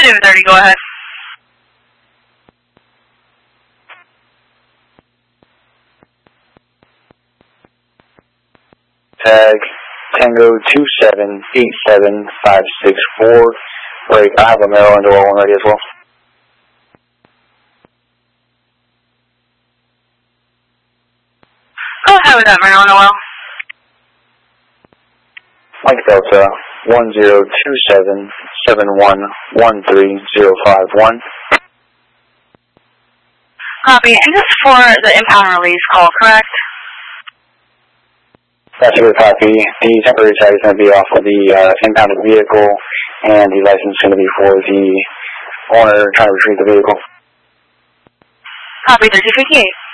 230, go ahead. Tag Tango 2787564. Break. I have a Maryland oil one ready as well. Go ahead with that, Maryland oil. Mike Delta 102771135051. Copy. And this is for the impound release call, correct? That's a good copy. The temporary tag is going to be off of the impounded vehicle, and the license is going to be for the owner trying to retrieve the vehicle. Copy 1358.